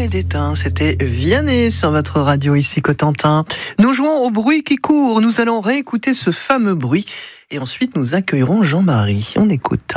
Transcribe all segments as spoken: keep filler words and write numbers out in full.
et d'étain, c'était Vianney sur votre radio ici Cotentin. Nous jouons au bruit qui court, nous allons réécouter ce fameux bruit et ensuite nous accueillerons Jean-Marie. On écoute.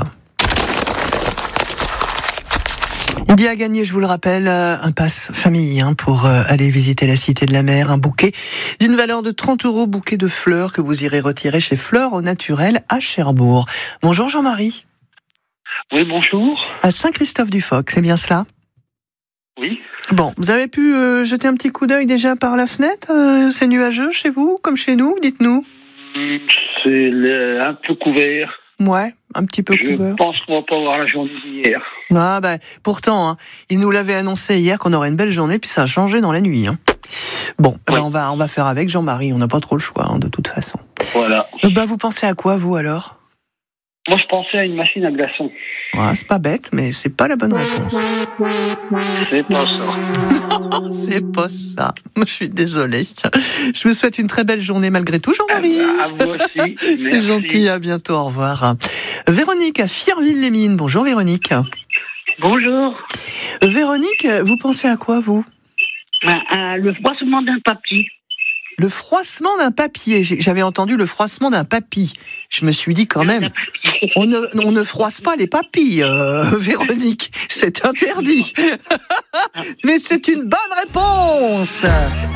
Il y a à gagner, je vous le rappelle, un pass famille hein, pour aller visiter la Cité de la Mer, un bouquet d'une valeur de trente euros, bouquet de fleurs que vous irez retirer chez Fleurs au Naturel à Cherbourg. Bonjour Jean-Marie. Oui, bonjour. À Saint-Christophe-du-Foc, c'est bien cela ? Oui. Bon, vous avez pu euh, jeter un petit coup d'œil déjà par la fenêtre euh, C'est nuageux chez vous, comme chez nous, dites-nous. C'est le, un peu couvert. Ouais, un petit peu Je couvert. Je pense qu'on va pas avoir la journée d'hier. Ah bah, pourtant, hein, il nous l'avait annoncé hier qu'on aurait une belle journée, puis ça a changé dans la nuit. Hein. Bon, oui. ben on va on va faire avec Jean-Marie, on n'a pas trop le choix, hein, de toute façon. Voilà. Euh, bah, vous pensez à quoi, vous, alors ? Moi, je pensais à une machine à glaçons. Ouais, c'est pas bête, mais c'est pas la bonne réponse. C'est pas ça. Non, c'est pas ça. Je suis désolée. Je vous souhaite une très belle journée malgré tout, Jean-Marie. À vous aussi. C'est gentil, à bientôt, au revoir. Véronique à Firville-les-Mines. Bonjour Véronique. Bonjour. Véronique, vous pensez à quoi, vous ? à, à Le froissement d'un papier. Le froissement d'un papier. J'avais entendu le froissement d'un papy. Je me suis dit quand même, on ne, on ne froisse pas les papilles, euh, Véronique. C'est interdit. Mais c'est une bonne réponse.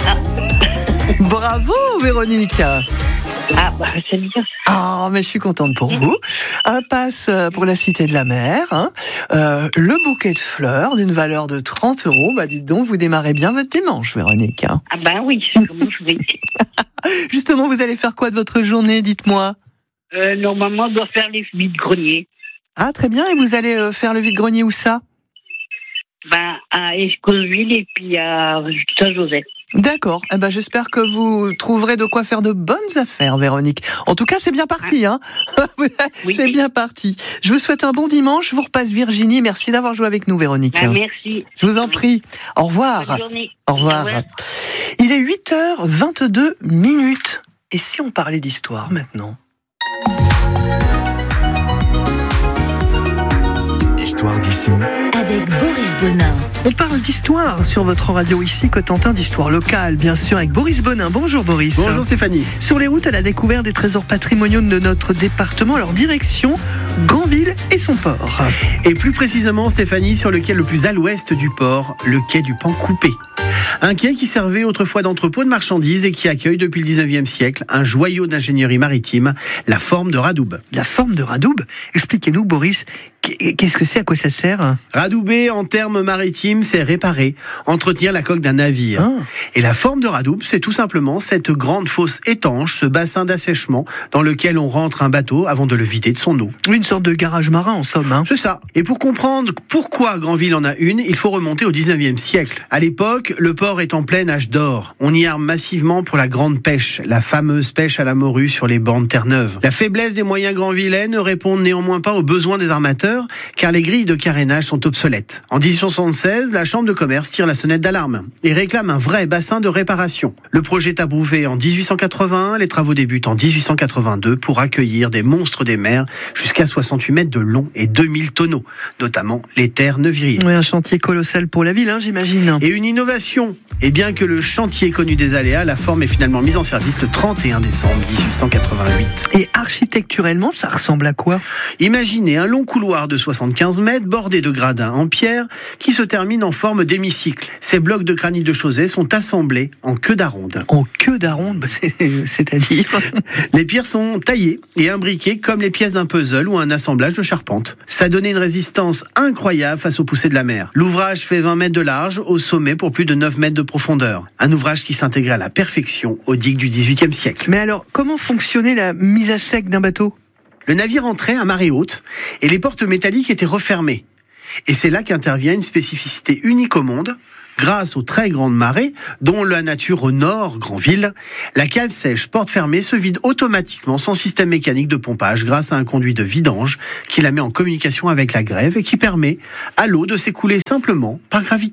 Bravo, Véronique. Ah, bah, c'est bien. Ah, mais je suis contente pour vous. Un pass pour la Cité de la Mer. Hein. Euh, le bouquet de fleurs d'une valeur de trente euros. Bah, dites donc, vous démarrez bien votre dimanche, Véronique. Hein. Ah, bah oui, c'est comme je vais. Justement, vous allez faire quoi de votre journée, dites-moi ? euh, Normalement, on doit faire les vides-greniers. Ah, très bien. Et vous allez euh, faire le vide-grenier où ça ? Ben, à Escausville et puis à Saint-Joseph. D'accord. Eh ben, j'espère que vous trouverez de quoi faire de bonnes affaires, Véronique. En tout cas, c'est bien parti, hein. Oui. C'est bien parti. Je vous souhaite un bon dimanche. Je vous repasse Virginie. Merci d'avoir joué avec nous, Véronique. Ben, merci. Je vous en prie. Au revoir. Bonne journée. Au revoir. Au revoir. Il est huit heures vingt-deux minutes. Et si on parlait d'histoire maintenant ? Histoire d'ici. Avec Boris Bonin. On parle d'histoire sur votre radio ici, Cotentin, d'histoire locale, bien sûr, avec Boris Bonin. Bonjour Boris. Bonjour Stéphanie. Sur les routes à la découverte des trésors patrimoniaux de notre département, alors direction Granville et son port. Et plus précisément, Stéphanie, sur le quai le plus à l'ouest du port, le quai du Pan Coupé. Un quai qui servait autrefois d'entrepôt de marchandises et qui accueille depuis le dix-neuvième siècle un joyau d'ingénierie maritime, la forme de Radoub. La forme de Radoub ? Expliquez-nous, Boris, qu'est-ce que c'est, à quoi ça sert ? Radoubé, en termes maritimes, c'est réparer, entretenir la coque d'un navire. Ah. Et la forme de Radoub, c'est tout simplement cette grande fosse étanche, ce bassin d'assèchement dans lequel on rentre un bateau avant de le vider de son eau. Une sorte de garage marin, en somme. Hein. C'est ça. Et pour comprendre pourquoi Granville en a une, il faut remonter au dix-neuvième siècle. À l'époque, le port est en plein âge d'or. On y arme massivement pour la grande pêche, la fameuse pêche à la morue sur les bancs de Terre-Neuve. La faiblesse des moyens granvillais ne répond néanmoins pas aux besoins des armateurs, car les grilles de carénage sont obsolètes. En dix-huit cent soixante-seize, la Chambre de commerce tire la sonnette d'alarme et réclame un vrai bassin de réparation. Le projet est approuvé en dix-huit cent quatre-vingt-un, les travaux débutent en dix-huit cent quatre-vingt-deux pour accueillir des monstres des mers jusqu'à soixante-huit mètres de long et deux mille tonneaux, notamment les terres neuvriers. Oui, un chantier colossal pour la ville, hein, j'imagine. Et une innovation. Et bien que le chantier connu des aléas, la forme est finalement mise en service le trente et un décembre dix-huit cent quatre-vingt-huit. Et architecturellement, ça ressemble à quoi ? Imaginez un long couloir de soixante-quinze mètres bordé de gradins en pierre qui se termine en forme d'hémicycle. Ces blocs de granit de Chauzet sont assemblés en queue d'aronde. En queue d'aronde, bah c'est, c'est-à-dire Les pierres sont taillées et imbriquées comme les pièces d'un puzzle ou un assemblage de charpente. Ça donnait une résistance incroyable face aux poussées de la mer. L'ouvrage fait vingt mètres de large au sommet pour plus de neuf mètres de profondeur. Un ouvrage qui s'intégrait à la perfection aux digues du dix-huitième siècle. Mais alors, comment fonctionnait la mise à sec d'un bateau ? Le navire entrait à marée haute et les portes métalliques étaient refermées. Et c'est là qu'intervient une spécificité unique au monde. Grâce aux très grandes marées, dont la nature au nord, Granville, la cale sèche porte fermée se vide automatiquement sans système mécanique de pompage grâce à un conduit de vidange qui la met en communication avec la grève et qui permet à l'eau de s'écouler simplement par gravité.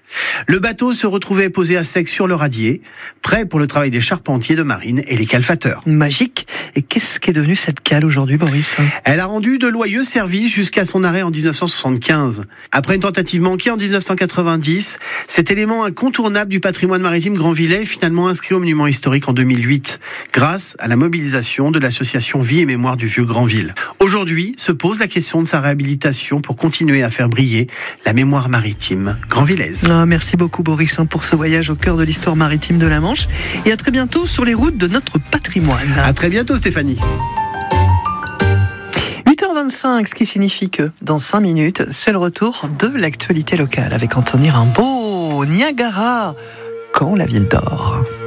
Le bateau se retrouvait posé à sec sur le radier, prêt pour le travail des charpentiers de marine et les calfateurs. Magique. Et qu'est-ce qu'est devenu cette cale aujourd'hui, Boris ? Elle a rendu de loyaux services jusqu'à son arrêt en dix-neuf cent soixante-quinze. Après une tentative manquée en dix-neuf cent quatre-vingt-dix, cet élément incontournable du patrimoine maritime Grandvillais est finalement inscrit au monument historique en deux mille huit, grâce à la mobilisation de l'association Vie et Mémoire du Vieux Granville. Aujourd'hui, se pose la question de sa réhabilitation pour continuer à faire briller la mémoire maritime grandvillaise. Ah, merci beaucoup, Boris, pour ce voyage au cœur de l'histoire maritime de la Manche. Et à très bientôt sur les routes de notre patrimoine. À très bientôt, Stéphanie. huit heures vingt-cinq, ce qui signifie que dans cinq minutes, c'est le retour de l'actualité locale avec Anthony Rimbaud. Niagara, quand la ville dort.